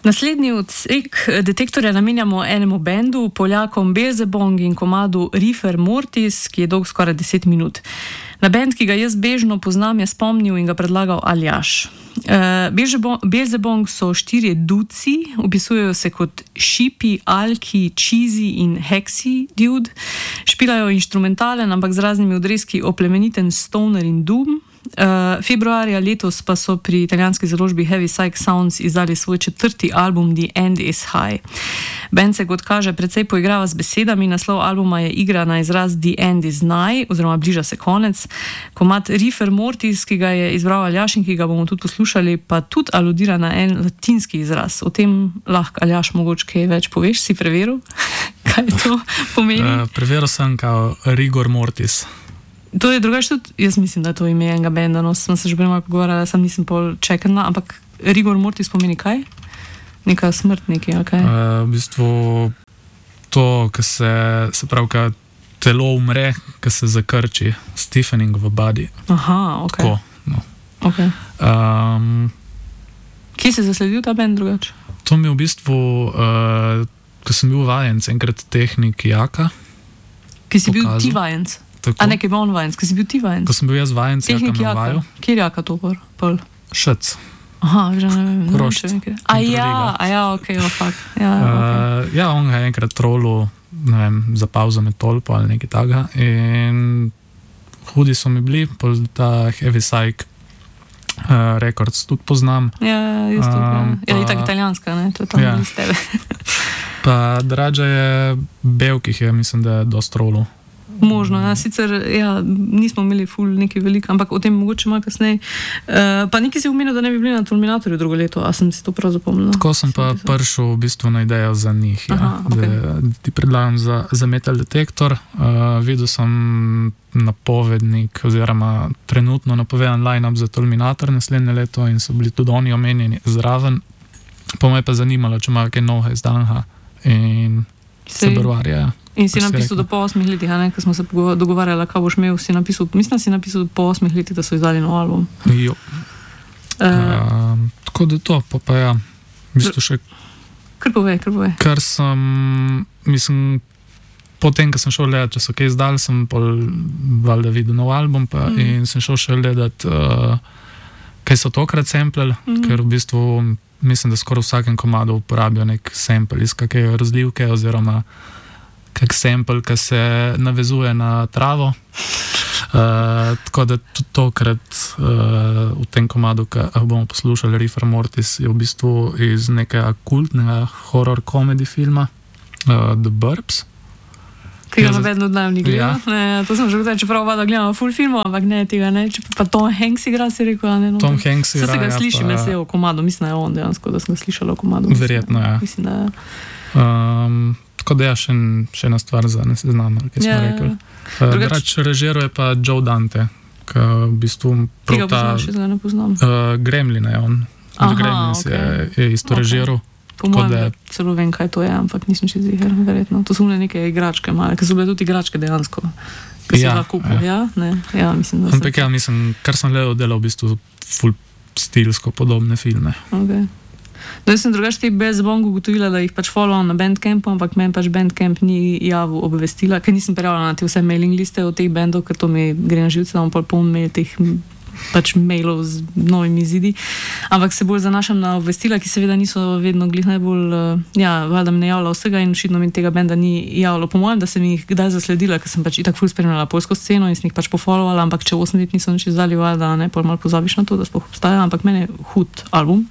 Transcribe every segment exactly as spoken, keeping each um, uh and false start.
Naslednji odsek detektorja namenjamo enemu bendu, Poljakom Beelzebong in komadu Rifer Mortis, ki je dolg skoraj deset minut. Na bend, ki ga jaz bežno poznam, je spomnil in ga predlagal Aljaž. Uh, Beelzebong so štirje duci, opisujejo se kot šipi, alki, cheesy in heksi dude. Špilajo inštrumentalen, ampak z raznimi odreski oplemeniten stoner in doom. Uh, februarja letos pa so pri italijanski založbi Heavy Psych Sounds izdali svoj četrti album The End is High. Band se, kot kaže, precej poigrava z besedami. Naslov albuma je igra na izraz The End is Nigh, oziroma bliža se konec. Komad Rifer Mortis, ki ga je izbral Aljaž in ki ga bomo tudi poslušali, pa tudi aludira na en latinski izraz. O tem lahko Aljaž mogoče kaj več poveš, si preveril? Kaj to pomeni? Uh, preveril sem kao Rigor Mortis. To je drugače tudi, jaz mislim, da je to ime enega benda, no, sem se že prej malo pogovarjala, sem nisem pol čekala, ampak Rigor Mortis pomeni kaj? Neka smrt neki, ali kaj? Uh, v bistvu to, ko se, se pravi, ko telo umre, ko se zakrči, stiffening v body. Aha, ok. Tako, no. Ok. Um, Kje se je zasledil ta bend drugače? To mi je v bistvu, uh, ko sem bil vajenc, enkrat tehnik Jaka. Ki si bil pokazal. ti vajenc? Tako. A nekaj bil on vajenc, ki si bil ti vajenc? Ko sem bil jaz vajenc, Tehnik Jaka na vaju. Jaka. Kjer Jaka to pol? pol? Šec. Aha, že ne vem. ne vem, Hrošč. če nekaj. A ja, a ja, ok, oh, fuck. Ja, Uh, okay. ja, on ga je enkrat trolil, ne vem, za pauzo med tolpo ali nekaj takega. In hudi so mi bili, pol ta Heavy Psych uh, Records tudi poznam. Ja, jaz tudi. Um, Ja, pa- itak italijanska, ne? To je tam Ja. iz tebe. Pa Draža je Belkih, je, mislim, da je dost trolil. Možno, ja, sicer ja, nismo imeli ful nekaj veliko, ampak o tem mogoče malo kasneje. Uh, pa nekaj si omenil, da ne bi bili na Terminatorju drugo leto, a sem si to prav zapomnila? Tako sem pa prišel v bistvu na idejo za njih. Ja. Aha, ok. Da, da ti predlagam za, za Metal Detektor. Uh, videl sem napovednik oziroma trenutno napovedan line-up za Terminator naslednje leto in so bili tudi oni omenjeni zraven. Pa me je pa zanimalo, če imajo kaj novega izdanega in Sej. februarja. In si Pa si napisal, rekel. da po osmih letih, a ne, ko smo se pogo- dogovarjali, kaj boš imel, si napisal, mislim, da si napisal po osmih letih, da so izdali nov album. Jo. Uh, Uh, tako da to, pa, pa ja, v bistvu še kar povej, kar povej. kar sem, mislim, potem, ko sem šel gledati, če so kaj izdali, sem pol valjda videl nov album pa, Mm. mm. in sem šel še gledati, uh, kaj so tokrat samplali, Mm. mm. ker v bistvu mislim, da skoraj v vsakem komadu uporabijo nek sample iz kakega razlivke oziroma kak sample, ki se navezuje na travo. Uh, tako da tudi tokrat uh, v tem komadu, ki bomo poslušali, Rifer Mortis, je v bistvu iz nekega kultnega horror komedi filma uh, The Burbs. Ki ga Ja, za- noben od nami ni gledal. Ja. Ne, to sem že gledal, čeprav vada gledamo full filmov, ampak ne tega ne. Če pa Tom Hanks igra, si rekel, a ne? No, Tom Hanks Saj igra. se ga ja, sliši, pa- me se je v komadu, mislim, da je on dejansko, da sem ga slišala v komadu. Verjetno, ja. Mislim, da Um, tako da je še, en- še ena stvar za ne seznam, kaj smo Ja, ja, ja. rekli. Uh, Drugač- Drugač režiral je pa Joe Dante, ki v bistvu tega prav ta poznaš, jaz ga ne poznam. uh, Gremlin je on. Aha, Gremlins okej. je, je isto Okej. režiral. Po Tako mojem, da- da celo vem, kaj to je, ampak nisem še ziher, verjetno. To so bile neke igračke male, ker so bile tudi igračke dejansko. Ki si Ja, lahko kupil, ja. ja? Ne? Ja, mislim, da Ampak ja, mislim, kar sem gledal, delal v bistvu ful stilsko podobne filme. Okay. No, jaz sem drugače te Beelzebong ugotovila, da jih pač followam na Bandcampu, ampak meni pač Bandcamp ni javil obvestila, ker nisem prijavila na te vse mailing liste od teh bendov, ker to mi gre na živce, da imam pol poln mail teh pač mailov z novimi izidi. Ampak se bolj zanašam na obvestila, ki seveda niso vedno glih najbolj, uh, ja, valjda mi ne javlja vsega in očitno mi tega benda ni javilo. Po mojem, da sem jih kdaj zasledila, ker sem pač itak ful spremljala poljsko sceno in sem jih pač pofollovala, ampak če osem let niso nič izdali, valjda ne, pol malo pozabiš na to, da sploh obstaja, ampak meni je hud album.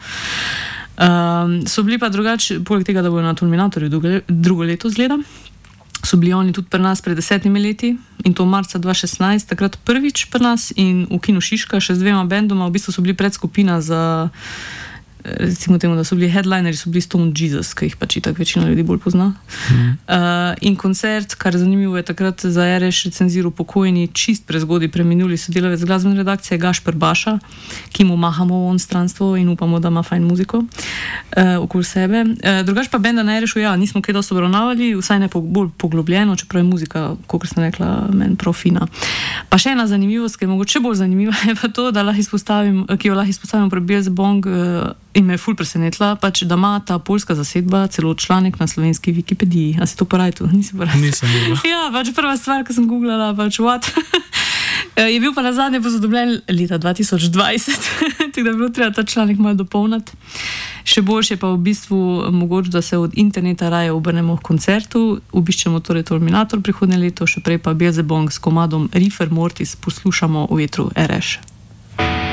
Um, so bili pa drugače, poleg tega, da bojo na Terminatorju drugo, drugo leto zgleda, so bili oni tudi pri nas pred desetimi leti in to marca dva tisoč šestnajst, takrat prvič pri nas in v Kinu Šiška še z dvema bendoma, v bistvu so bili predskupina za, recimo temu, da so bili headlineri, so bili Stone Jesus, ki jih pač itak večina ljudi bolj pozna. Mhm. Uh, in koncert, kar zanimivo je, takrat za R Š recenziral pokojni, čist prezgodaj preminuli sodelavec glasbene redakcije Gašper Baša, ki mu mahamo v onstranstvo in upamo, da ima fajn muziko uh, okoli sebe. Uh, drugač pa benda na R Š-u, ja, nismo kaj dosti obravnavali, vsaj ne po, bolj poglobljeno, čeprav je muzika, kot sem rekla, meni prav fina. Pa še ena zanimivost, ki je mogoče bolj zanimiva, je pa to, da lahko izpostavim, ki jo lahko izpostavim pri Beelzebong, uh, in me je ful presenetila, pač, da ima ta poljska zasedba celo članek na slovenski Wikipediji. A si to porajtu? Nisi porajtu? Nisem videl. Ja, pač prva stvar, ko sem googlala, pač what? Je bil pa na zadnje posodobljen leta dva tisoč dvajset, tako da je bilo treba ta članek malo dopolniti. Še boljše pa v bistvu mogoče, da se od interneta raje obrnemo k koncertu, obiščemo torej Terminator prihodnje leto, še prej pa Beelzebong s komadom River Mortis poslušamo v vetru R Š.